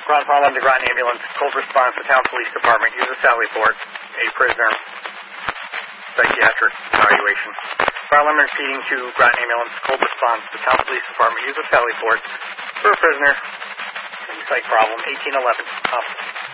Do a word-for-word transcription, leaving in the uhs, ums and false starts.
Ground Farm to Groton Ambulance, cold response to Town Police Department. Use a Sally Port. A prisoner. Psychiatric evaluation. Fire alarm proceeding to Groton Ambulance, cold response to Town Police Department. Use a Sally Port. For a prisoner. Psych problem. eighteen eleven. Up.